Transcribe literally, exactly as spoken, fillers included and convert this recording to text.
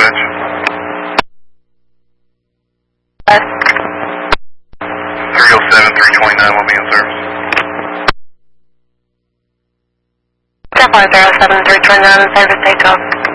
bridge. Yes. three oh seven, three twenty-nine will be in service. Definitely three oh seven, three twenty-nine in service, takeoff.